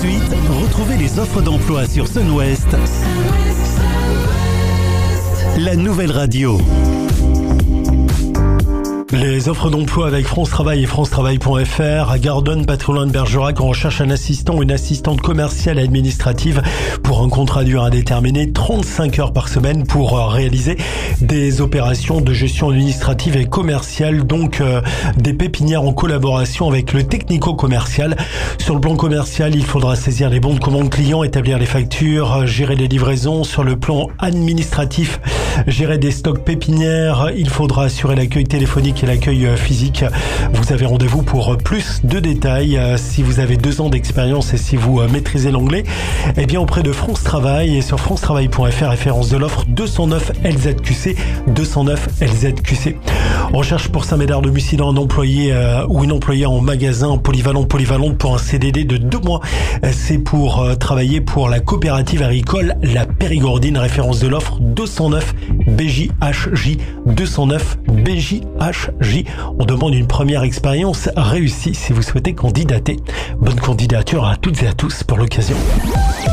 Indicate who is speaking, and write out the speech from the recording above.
Speaker 1: suite, retrouvez les offres d'emploi sur Sun-Ouest, la nouvelle radio.
Speaker 2: Les offres d'emploi avec France Travail et francetravail.fr. À Gardonne, pas trop loin de Bergerac, on recherche un assistant ou une assistante commerciale et administrative pour un contrat à durée indéterminée, 35 heures par semaine pour réaliser des opérations de gestion administrative et commerciale, donc des pépinières en collaboration avec le technico-commercial. Sur le plan commercial, il faudra saisir les bons de commande clients, établir les factures, gérer les livraisons. Sur le plan administratif, gérer des stocks pépinières, il faudra assurer l'accueil téléphonique et l'accueil physique. Vous avez rendez-vous pour plus de détails. Si vous avez 2 ans d'expérience et si vous maîtrisez l'anglais, eh bien auprès de France Travail et sur francetravail.fr, référence de l'offre 209 LZQC, 209 LZQC. On recherche pour Saint-Médard-de-Mucidan un employé ou une employée en magasin polyvalente pour un CDD de 2 mois. C'est pour travailler pour la coopérative agricole La Périgordine, référence de l'offre 209 BJHJ, 209 BJHJ. On demande une première expérience réussie si vous souhaitez candidater. Bonne candidature à toutes et à tous pour l'occasion.